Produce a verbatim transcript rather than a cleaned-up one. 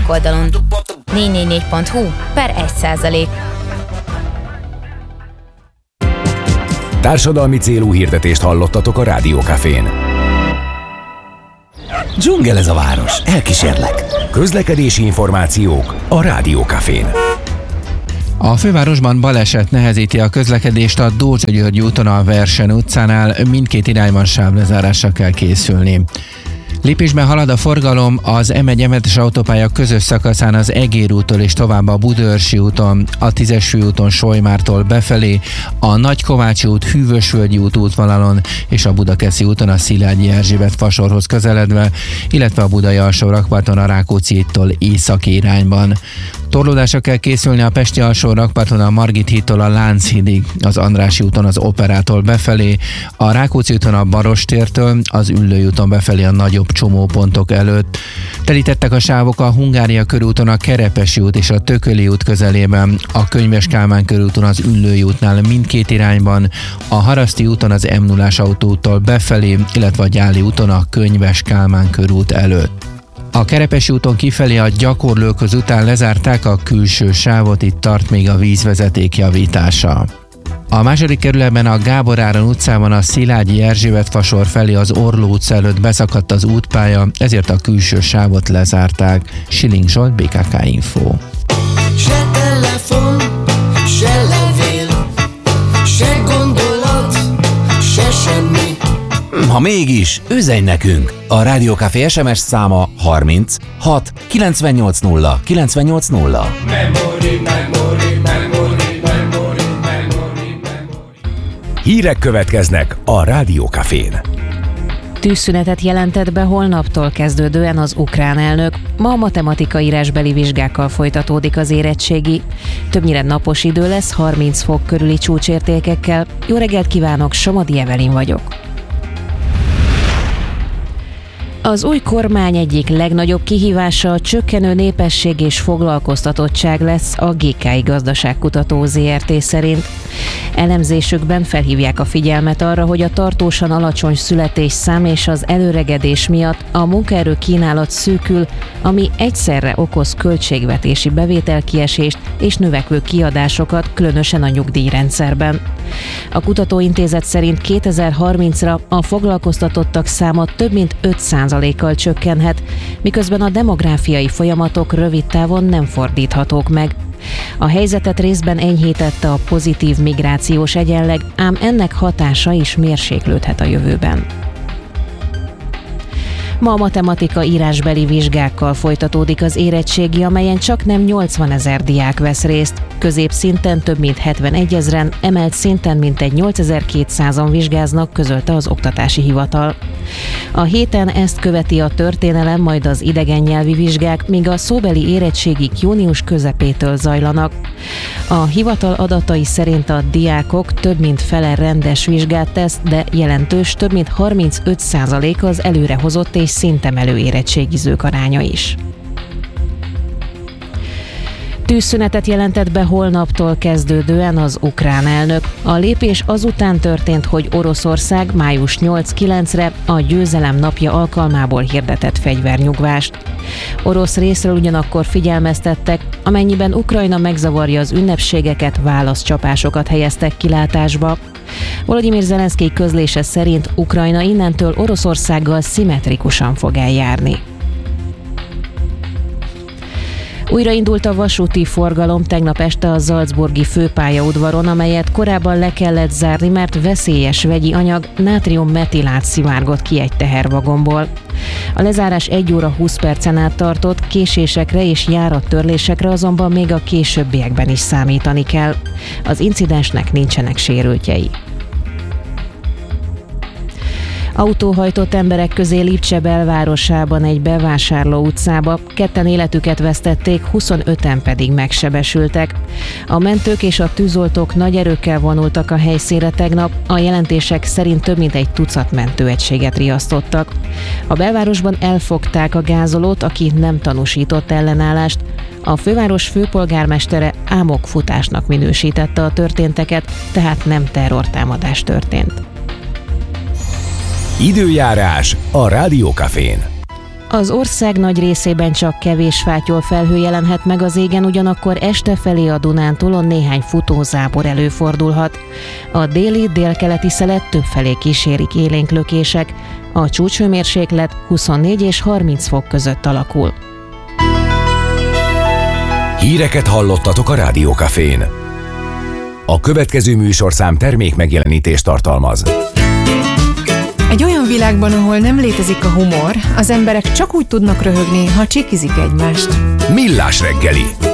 oldalon. négy négy négy pont hu per egy százalék. Társadalmi célú hirdetést hallottatok a Rádió Cafén. Dzsungel ez a város, elkísérlek. Közlekedési információk a Rádió Cafén. A fővárosban baleset nehezíti a közlekedést a Dózsa-György úton a Versen utcánál, mindkét irányban sávlezárásra kell készülni. Lépésben halad a forgalom az em egy em hetes autópálya közös szakaszán az Egér úttól és tovább a Budaörsi úton, a tízes főúton Solymártól befelé, a Nagykovácsi út Hűvösvölgyi út útvonalon és a Budakeszi úton a Szilágyi Erzsébet fasorhoz közeledve, illetve a Budai alsó rakparton a Rákóczi hídtól északi irányban. Torlódásra kell készülni a Pesti alsó rakparton a Margit hídtól a Lánchídig, az Andrássy úton az Operától befelé, a Rákóczi úton a Barostértől, az Üllői úton befelé a nagyobb csomópontok előtt. Telítettek a sávok a Hungária körúton a Kerepesi út és a Tököli út közelében, a Könyves Kálmán körúton az Üllői útnál mindkét irányban, a Haraszti úton az em nullás autóúttól befelé, illetve a Gyáli úton a Könyves Kálmán körút előtt. A Kerepesi úton kifelé a Gyakorlóköz után lezárták a külső sávot, itt tart még a vízvezeték javítása. A második kerületben a Gábor Áron utcában a Szilágyi Erzsébet fasor felé az Orló utca előtt beszakadt az útpálya, ezért a külső sávot lezárták. Siling Zsolt, bé ká ká Info. Se telefon, se levél, se gondolat, se semmi. Ha mégis, üzenj nekünk! A Rádió Café es em es száma harminc hat kilencvennyolc nulla kilencvennyolc nulla. Memory, memory, memory, memory, memory, memory. Hírek következnek a Rádió Cafén. Tűzszünetet jelentett be holnaptól kezdődően az ukrán elnök. Ma a matematika írásbeli vizsgákkal folytatódik az érettségi. Többnyire napos idő lesz, harminc fok körüli csúcsértékekkel. Jó reggelt kívánok, Somodi Evelin vagyok. Az új kormány egyik legnagyobb kihívása a csökkenő népesség és foglalkoztatottság lesz a gé ká i Gazdaságkutató zé er té szerint. Elemzésükben felhívják a figyelmet arra, hogy a tartósan alacsony születésszám és az előregedés miatt a munkaerő kínálat szűkül, ami egyszerre okoz költségvetési bevételkiesést és növekvő kiadásokat, különösen a nyugdíjrendszerben. A kutatóintézet szerint kétezer-harmincra a foglalkoztatottak száma több mint öt százalékkal csökkenhet, miközben a demográfiai folyamatok rövid távon nem fordíthatók meg. A helyzetet részben enyhítette a pozitív migrációs egyenleg, ám ennek hatása is mérséklődhet a jövőben. Ma a matematika írásbeli vizsgákkal folytatódik az érettségi, amelyen csaknem nyolcvanezer diák vesz részt. Középszinten több mint hetvenegyezren, emelt szinten mintegy nyolcezer-kétszázan vizsgáznak, közölte az Oktatási Hivatal. A héten ezt követi a történelem, majd az idegen nyelvi vizsgák, míg a szóbeli érettségik június közepétől zajlanak. A hivatal adatai szerint a diákok több mint fele rendes vizsgát tesz, de jelentős, több mint harmincöt százalék az előrehozott és szintemelő érettségizők aránya is. Tűzszünetet jelentett be holnaptól kezdődően az ukrán elnök. A lépés azután történt, hogy Oroszország május nyolc-kilencre a győzelem napja alkalmából hirdetett fegyvernyugvást. Orosz részről ugyanakkor figyelmeztettek, amennyiben Ukrajna megzavarja az ünnepségeket, válaszcsapásokat helyeztek kilátásba. Volodymyr Zelenszkij közlése szerint Ukrajna innentől Oroszországgal szimmetrikusan fog eljárni. Újraindult a vasúti forgalom tegnap este a salzburgi főpályaudvaron, amelyet korábban le kellett zárni, mert veszélyes vegyi anyag, nátrium-metilát szivárgott ki egy tehervagonból. A lezárás egy óra húsz percen át tartott, késésekre és járattörlésekre azonban még a későbbiekben is számítani kell. Az incidensnek nincsenek sérültjei. Autóhajtott emberek közé Lipcse belvárosában egy bevásárló utcába, ketten életüket vesztették, huszonöten pedig megsebesültek. A mentők és a tűzoltók nagy erőkkel vonultak a helyszínre tegnap, a jelentések szerint több mint egy tucat mentőegységet riasztottak. A belvárosban elfogták a gázolót, aki nem tanúsított ellenállást. A főváros főpolgármestere ámokfutásnak minősítette a történteket, tehát nem terrortámadás történt. Időjárás a Rádió Cafén. Az ország nagy részében csak kevés fátyol felhő jelenhet meg az égen, ugyanakkor este felé a Dunántúlon néhány futózápor előfordulhat. A déli, délkeleti szelet többfelé kísérik élénk lökések. A csúcshőmérséklet huszonnégy és harminc fok között alakul. Híreket hallottatok a Rádió Cafén. A következő műsorszám termék megjelenítést tartalmaz. Egy olyan világban, ahol nem létezik a humor, az emberek csak úgy tudnak röhögni, ha csikizik egymást. Millás reggeli.